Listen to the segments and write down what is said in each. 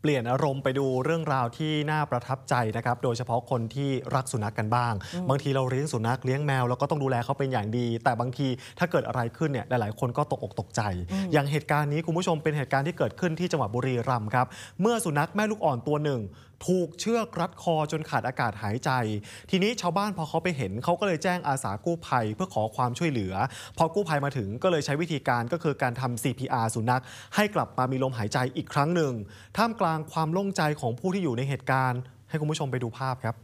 เปลี่ยนอารมณ์ไปดูเรื่องราวที่น่าประทับใจนะครับโดยเฉพาะคนที่รักสุนัขกันบ้างบางทีเราเลี้ยงสุนัขเลี้ยงแมวแล้วก็ต้องดูแลเขาเป็นอย่างดี แต่บางทีถ้าเกิดอะไรขึ้นเนี่ยหลายๆคนก็ตกอกตกใจอย่างเหตุการณ์นี้คุณผู้ชมเป็นเหตุการณ์ที่เกิดขึ้นที่จังหวัดบุรีรัมย์ครับเมื่อสุนัขแม่ลูกอ่อนตัวหนึ่งถูกเชือกรัดคอจนขาดอากาศหายใจทีนี้ชาวบ้านพอเขาไปเห็นเขาก็เลยแจ้งอาสากู้ภัยเพื่อขอความช่วยเหลือพอกู้ภัยมาถึงก็เลยใช้วิธีการก็คือการทำ CPR สุนัขให้กลับมามีลมหายใจอีกครั้งหนึ่งท่ามกลางความโล่งใจของผู้ที่อยู่ในเหตุการณ์ให้คุณผู้ชมไปดูภาพครับ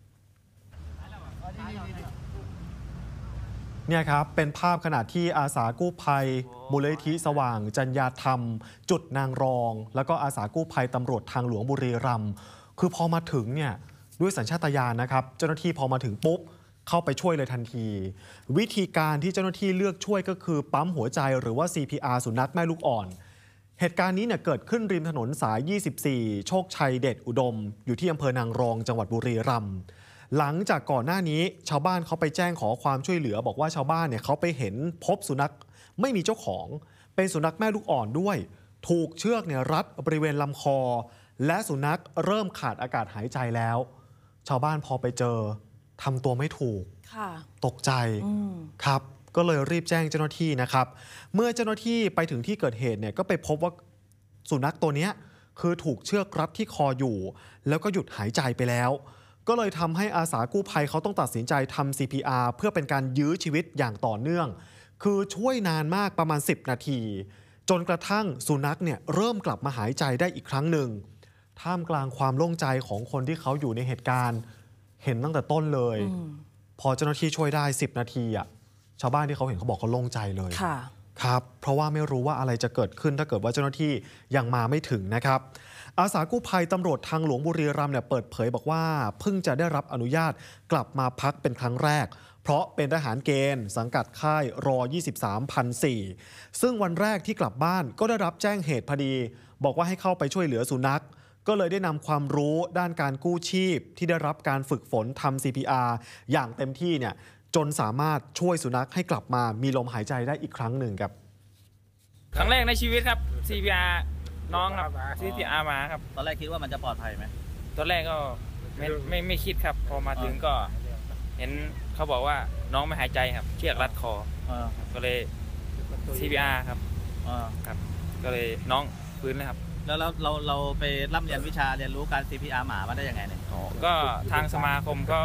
เนี่ยครับเป็นภาพขณะที่อาสากู้ภัยมูลนิธิสว่างจัญญาธรรมจุดนางรองแล้วก็อาสากู้ภัยตำรวจทางหลวงบุรีรัมย์คือพอมาถึงเนี่ยด้วยสัญชาตญาณนะครับเจ้าหน้าที่พอมาถึงปุ๊บเข้าไปช่วยเลยทันทีวิธีการที่เจ้าหน้าที่เลือกช่วยก็คือปั๊มหัวใจหรือว่า CPR สุนัขแม่ลูกอ่อนเหตุการณ์นี้เนี่ยเกิดขึ้นริมถนนสาย24โชคชัยเดชอุดมอยู่ที่อำเภอนางรองจังหวัดบุรีรัมย์หลังจากก่อนหน้านี้ชาวบ้านเขาไปแจ้งขอความช่วยเหลือบอกว่าชาวบ้านเนี่ยเขาไปเห็นพบสุนัขไม่มีเจ้าของเป็นสุนัขแม่ลูกอ่อนด้วยถูกเชือกเนี่ยรัดบริเวณลำคอและสุนัขเริ่มขาดอากาศหายใจแล้วชาวบ้านพอไปเจอทำตัวไม่ถูกตกใจครับก็เลยรีบแจ้งเจ้าหน้าที่นะครับเมื่อเจ้าหน้าที่ไปถึงที่เกิดเหตุเนี่ยก็ไปพบว่าสุนัขตัวนี้คือถูกเชือกรัดที่คออยู่แล้วก็หยุดหายใจไปแล้วก็เลยทำให้อาสากู้ภัยเขาต้องตัดสินใจทำ CPR เพื่อเป็นการยื้อชีวิตอย่างต่อเนื่องคือช่วยนานมากประมาณ10นาทีจนกระทั่งสุนัขเนี่ยเริ่มกลับมาหายใจได้อีกครั้งหนึ่งท่ามกลางความโล่งใจของคนที่เขาอยู่ในเหตุการณ์เห็นตั้งแต่ต้นเลยพอเจ้าหน้าที่ช่วยได้10นาทีอ่ะชาวบ้านที่เขาเห็นเขาบอกเขาโล่งใจเลยครับเพราะว่าไม่รู้ว่าอะไรจะเกิดขึ้นถ้าเกิดว่าเจ้าหน้าที่ยังมาไม่ถึงนะครับอาสากู้ภัยตำรวจทางหลวงบุรีรัมย์เนี่ยเปิดเผยบอกว่าเพิ่งจะได้รับอนุญาตกลับมาพักเป็นครั้งแรกเพราะเป็นทหารเกณฑ์สังกัดค่ายร23,004ซึ่งวันแรกที่กลับบ้านก็ได้รับแจ้งเหตุพอดีบอกว่าให้เข้าไปช่วยเหลือสุนัขก็เลยได้นำความรู้ด้านการกู้ชีพที่ได้รับการฝึกฝนทำ CPR อย่างเต็มที่เนี่ยจนสามารถช่วยสุนัขให้กลับมามีลมหายใจได้อีกครั้งหนึ่งครับครั้งแรกในชีวิตครับ CPR น้องครับ CPR มาครับตอนแรกคิดว่ามันจะปลอดภัยไหมตอนแรกก็ไม่คิดครับพอมาถึงก็เห็นเขาบอกว่าน้องไม่หายใจครับเชือกรัดคอก็เลย CPR ครับครับก็เลยน้องฟื้นนะครับแล้วเราไปร่ำเรียนวิชาเรียนรู้การ CPR หมามาได้ยังไงเนี่ยก็ทางสมาคมก็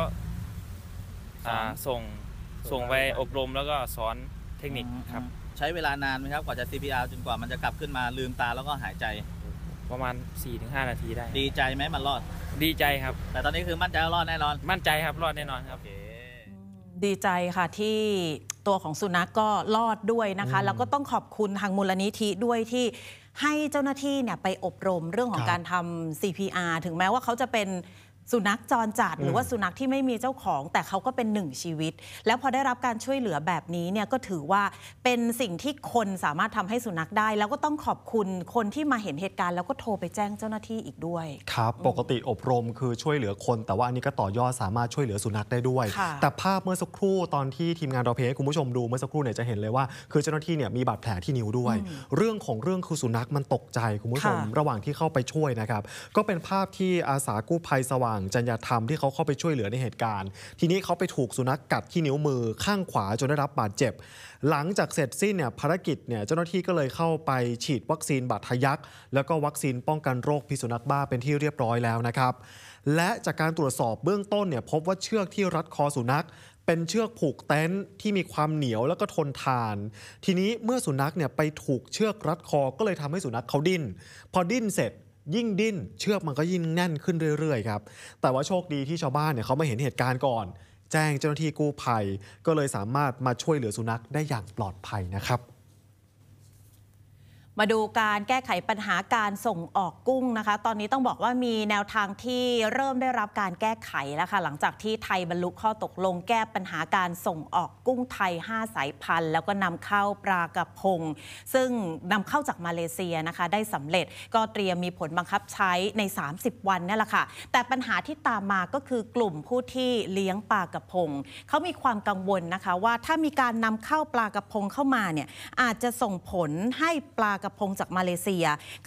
ส่งไปอบรมแล้วก็สอนเทคนิคครับใช้เวลานานไหมครับกว่าจะ CPR จนกว่ามันจะกลับขึ้นมาลืมตาแล้วก็หายใจประมาณ 4-5 นาทีได้ดีใจไหมมันรอดดีใจครับแต่ตอนนี้คือมั่นใจว่ารอดแน่นอนมั่นใจครับรอดแน่นอนครับดีใจค่ะที่ตัวของสุนัขก็รอดด้วยนะคะแล้วก็ต้องขอบคุณทางมูลนิธิด้วยที่ให้เจ้าหน้าที่เนี่ยไปอบรมเรื่องของการทำ CPR ถึงแม้ว่าเขาจะเป็นสุนัขจรจัดหรือว่าสุนัขที่ไม่มีเจ้าของแต่เขาก็เป็นหนึ่งชีวิตแล้วพอได้รับการช่วยเหลือแบบนี้เนี่ยก็ถือว่าเป็นสิ่งที่คนสามารถทำให้สุนัขได้แล้วก็ต้องขอบคุณคนที่มาเห็นเหตุการณ์แล้วก็โทรไปแจ้งเจ้าหน้าที่อีกด้วยครับปกติอบรมคือช่วยเหลือคนแต่ว่าอันนี้ก็ต่อยอดสามารถช่วยเหลือสุนัขได้ด้วยแต่ภาพเมื่อสักครู่ตอนที่ทีมงานเราเพลย์ให้คุณผู้ชมดูเมื่อสักครู่เนี่ยจะเห็นเลยว่าคือเจ้าหน้าที่เนี่ยมีบาดแผลที่นิ้วด้วยเรื่องคือสุนัขมันตกใจคุณผู้ชมระหว่างที่เข้าไปช่วยนะครับก็เป็นภาพที่อาสากู้ภัยสว่างจัญญาธรรมที่เขาเข้าไปช่วยเหลือในเหตุการณ์ทีนี้เขาไปถูกสุนัขกัดที่นิ้วมือข้างขวาจนได้รับบาดเจ็บหลังจากเสร็จสิ้นเนี่ยภารกิจเนี่ยเจ้าหน้าที่ก็เลยเข้าไปฉีดวัคซีนบาดทะยักแล้วก็วัคซีนป้องกันโรคพิษสุนัขบ้าเป็นที่เรียบร้อยแล้วนะครับและจากการตรวจสอบเบื้องต้นเนี่ยพบว่าเชือกที่รัดคอสุนัขเป็นเชือกผูกเต็นท์ที่มีความเหนียวแล้วก็ทนทานทีนี้เมื่อสุนัขเนี่ยไปถูกเชือกรัดคอก็เลยทำให้สุนัขเขาดิ้นพอดิ้นเสร็จยิ่งดิ้นเชือกมันก็ยิ่งแน่นขึ้นเรื่อยๆครับแต่ว่าโชคดีที่ชาวบ้านเนี่ยเขามาเห็นเหตุการณ์ก่อนแจ้งเจ้าหน้าที่กู้ภัยก็เลยสามารถมาช่วยเหลือสุนัขได้อย่างปลอดภัยนะครับมาดูการแก้ไขปัญหาการส่งออกกุ้งนะคะตอนนี้ต้องบอกว่ามีแนวทางที่เริ่มได้รับการแก้ไขแล้วค่ะหลังจากที่ไทยบรรลุข้อตกลงแก้ปัญหาการส่งออกกุ้งไทย5สายพันธุ์แล้วก็นำเข้าปลากระพงซึ่งนำเข้าจากมาเลเซียนะคะได้สำเร็จก็เตรียมมีผลบังคับใช้ใน30วันนี่แหละค่ะแต่ปัญหาที่ตามมาก็คือกลุ่มผู้ที่เลี้ยงปลากระพงเขามีความกังวลนะคะว่าถ้ามีการนำเข้าปลากระพงเข้ามาเนี่ยอาจจะส่งผลให้ปลากระพงจากมาเลเซีย